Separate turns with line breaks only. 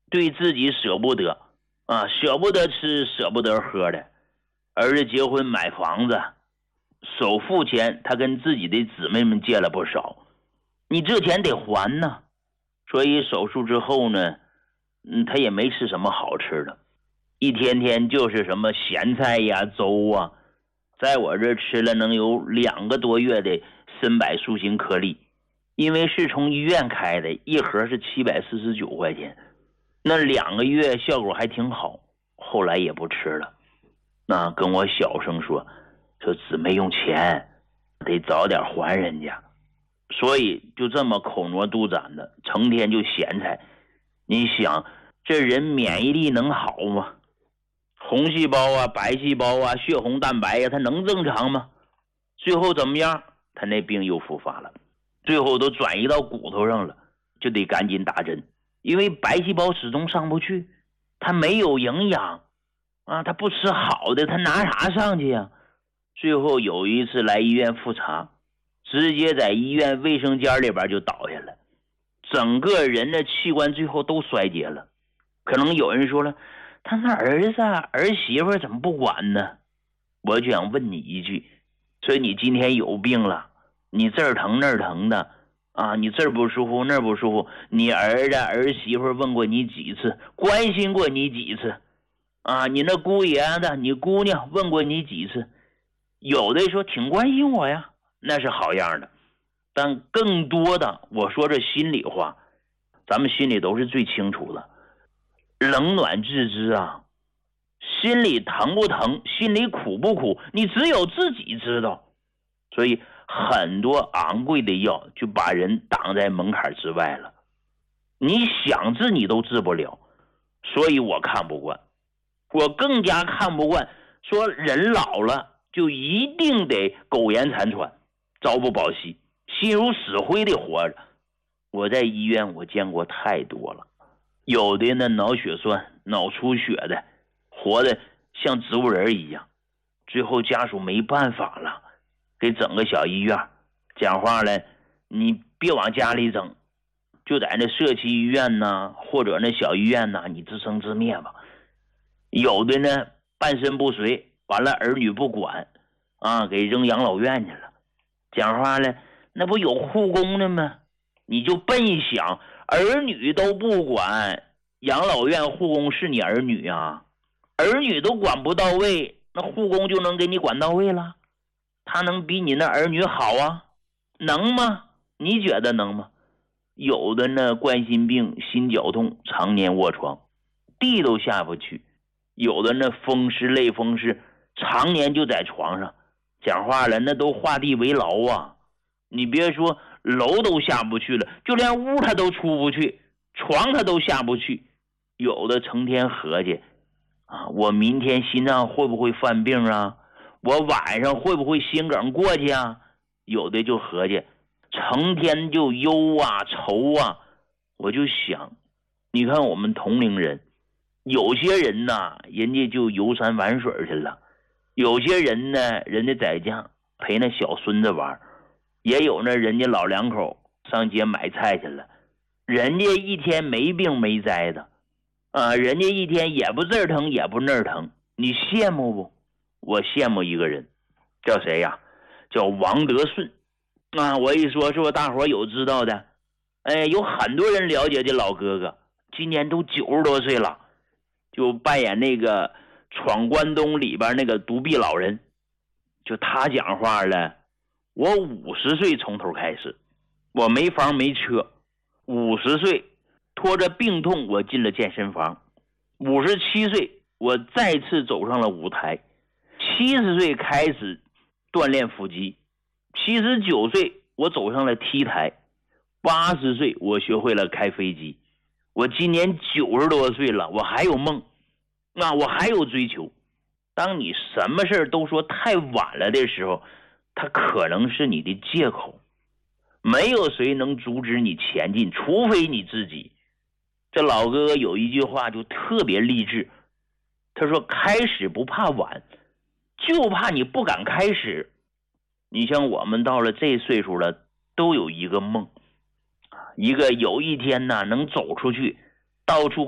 对自己舍不得啊，舍不得吃，舍不得喝的。儿子结婚买房子，首付钱他跟自己的姊妹们借了不少，你这钱得还呢。所以手术之后呢，他也没吃什么好吃的，一天天就是什么咸菜呀、粥啊，在我这吃了能有2个多月的参柏素心颗粒，因为是从医院开的，一盒是749块钱，那2个月效果还挺好，后来也不吃了。那跟我小声说姊妹用钱得早点还人家，所以就这么口挪肚攒的，成天就咸菜。你想这人免疫力能好吗？红细胞啊、白细胞啊、血红蛋白啊，它能正常吗？最后怎么样？他那病又复发了，最后都转移到骨头上了，就得赶紧打针，因为白细胞始终上不去，它没有营养啊，他不吃好的，他拿啥上去呀？最后有一次来医院复查，直接在医院卫生间里边就倒下了，整个人的器官最后都衰竭了。可能有人说了，他那儿子儿媳妇怎么不管呢？我就想问你一句，所以你今天有病了，你这儿疼那儿疼的啊，你这儿不舒服那儿不舒服，你儿子儿媳妇问过你几次，关心过你几次啊？你那姑爷子你姑娘问过你几次？有的说挺关心我呀，那是好样的，但更多的我说这心里话，咱们心里都是最清楚的，冷暖自知啊，心里疼不疼，心里苦不苦，你只有自己知道。所以很多昂贵的药就把人挡在门槛之外了，你想治你都治不了。所以我看不惯，我更加看不惯说人老了就一定得苟延残喘，朝不保夕，心如死灰的活着。我在医院我见过太多了，有的呢脑血栓、脑出血的，活得像植物人一样，最后家属没办法了，给整个小医院，讲话了，你别往家里整，就在那社区医院呐，或者那小医院呐，你自生自灭吧。有的呢半身不遂，完了儿女不管啊，给扔养老院去了。讲话了，那不有护工的吗？你就笨想，儿女都不管，养老院护工是你儿女啊？儿女都管不到位，那护工就能给你管到位了？他能比你那儿女好啊？能吗？你觉得能吗？有的呢冠心病、心绞痛，常年卧床，地都下不去；有的呢风湿、类风湿，常年就在床上。讲话了，那都画地为牢啊！你别说楼都下不去了，就连屋他都出不去，床他都下不去。有的成天合计啊，我明天心脏会不会犯病啊？我晚上会不会心梗过去啊？有的就合计，成天就忧啊愁啊。我就想，你看我们同龄人，有些人呐，人家就游山玩水去了，有些人呢，人家在家陪那小孙子玩，也有呢人家老两口上街买菜去了，人家一天没病没灾的啊，人家一天也不这儿疼也不那儿疼，你羡慕不？我羡慕一个人，叫谁呀？叫王德顺啊！我一说是不是大伙有知道的？哎，有很多人了解这老哥哥，今年都90多岁了，就扮演那个闯关东里边那个独臂老人。就他讲话了，我50岁从头开始，我没房没车，50岁拖着病痛我进了健身房，57岁我再次走上了舞台，70岁开始锻炼腹肌，79岁我走上了 T 台，80岁我学会了开飞机，我今年90多岁了，我还有梦，我还有追求。当你什么事都说太晚了的时候，它可能是你的借口，没有谁能阻止你前进，除非你自己。这老哥哥有一句话就特别励志，他说开始不怕晚，就怕你不敢开始。你像我们到了这岁数了，都有一个梦，一个有一天呢能走出去，到处